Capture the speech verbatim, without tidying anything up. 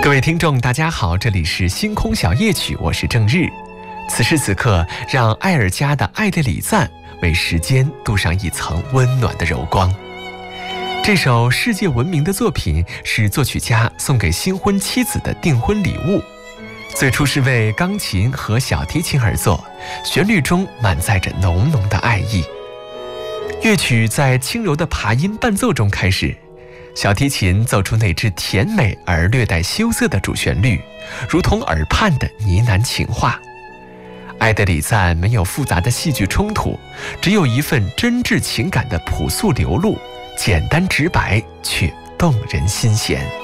各位听众大家好，这里是星空小夜曲，我是郑日。此时此刻，让艾尔加的《爱的礼赞》为时间镀上一层温暖的柔光。这首世界闻名的作品是作曲家送给新婚妻子的订婚礼物，最初是为钢琴和小提琴而作，旋律中满载着浓浓的爱意。乐曲在轻柔的爬音伴奏中开始，小提琴奏出那支甜美而略带羞涩的主旋律，如同耳畔的呢喃情话。爱的礼赞没有复杂的戏剧冲突，只有一份真挚情感的朴素流露，简单直白却动人心弦。